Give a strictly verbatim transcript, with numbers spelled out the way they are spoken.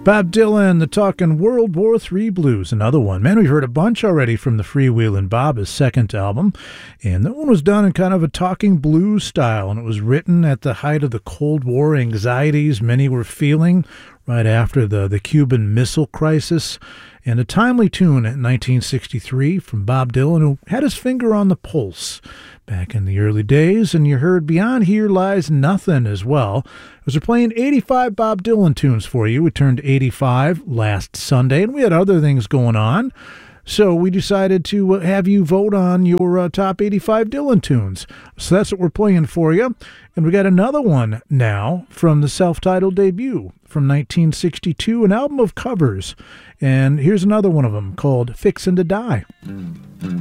Bob Dylan, the Talkin' World War Three Blues, another one. Man, we've heard a bunch already from the Freewheelin' Bob, his second album, and that one was done in kind of a talking blues style, and it was written at the height of the Cold War anxieties many were feeling right after the, the Cuban Missile Crisis, and a timely tune in nineteen sixty-three from Bob Dylan, who had his finger on the pulse back in the early days. And you heard Beyond Here Lies Nothing as well. As we're playing eighty-five Bob Dylan tunes for you. We turned eighty-five last Sunday, and we had other things going on. So we decided to have you vote on your uh, top eighty-five Dylan tunes. So that's what we're playing for you. And we got another one now from the self-titled debut from nineteen sixty-two, an album of covers. And here's another one of them called Fixin' to Die.